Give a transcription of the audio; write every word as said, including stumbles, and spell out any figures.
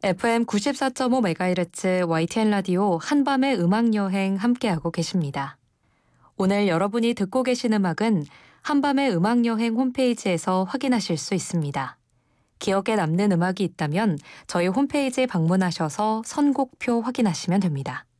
에프엠 구십사 점 오 메가헤르츠 와이티엔 라디오 한밤의 음악여행 함께하고 계십니다. 오늘 여러분이 듣고 계신 음악은 한밤의 음악여행 홈페이지에서 확인하실 수 있습니다. 기억에 남는 음악이 있다면 저희 홈페이지에 방문하셔서 선곡표 확인하시면 됩니다.